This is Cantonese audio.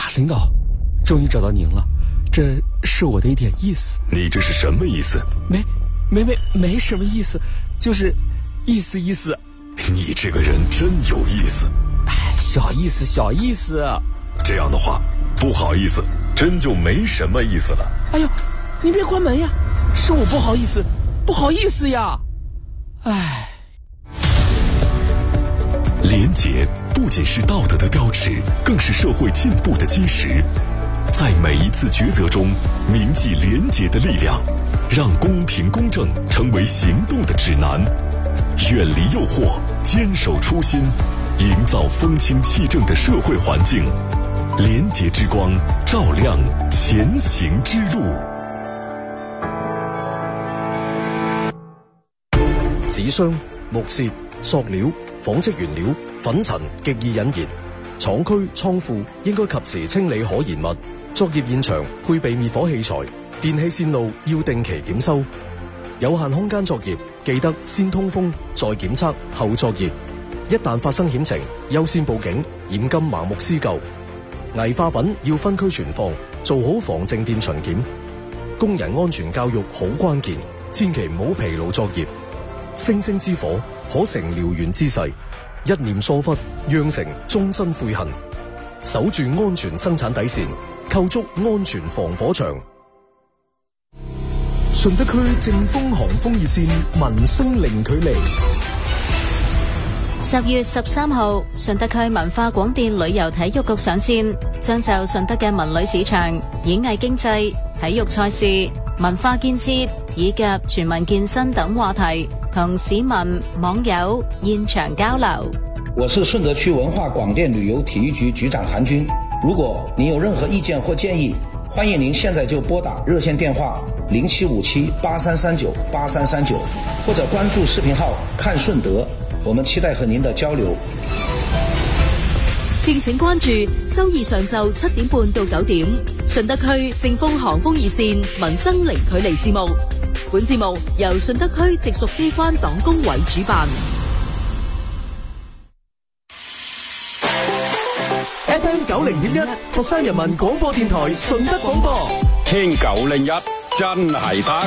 领导，终于找到您了，这是我的一点意思。 你这是什么意思？ 没什么意思，就是意思。 你这个人真有意思。 小意思。 这样的话，不好意思，真就没什么意思了。 哎呦，你别关门呀，是我不好意思呀。 廉洁不仅是道德的标尺，更是社会进步的基石。在每一次抉择中，铭记廉洁的力量，让公平公正成为行动的指南。远离诱惑，坚守初心，营造风清气正的社会环境。廉洁之光，照亮前行之路。 紙箱、木屑、塑料、紡織原料、粉塵極易引燃，廠區倉庫應該及時清理可燃物。作業現場配備滅火器材，電氣線路要定期檢修。有限空間作業記得先通風再檢測後作業。一旦發生險情，優先報警，嚴禁盲目施救。危化品要分區存放，做好防靜電巡檢。工人安全教育好關鍵，千祈唔好疲勞作業。星星之火可成燎原之勢，一念疏忽釀成終身悔恨。守住安全生產底線，構築安全防火牆。順德區正風航風熱線，民生零距離。 10月13號，順德區文化廣電旅遊體育局上線，將就順德嘅文旅市場、演藝經濟、體育賽事、文化建設以及全民健身等話題，同市民網友現場交流。 我是順德區文化廣電旅遊體育局局長韓軍。如果您有任何意見或建議，歡迎您現在就撥打熱線電話075783398339，或者關注視頻號看順德。我們期待和您的交流。 敬請關注周二上晝7點半到9點，順德區正風航風熱線民生零距離節目。本節目由順德區直屬機關黨工委主辦。 FM 90.1佛山人民廣播電台順德廣播， 聽901真係得。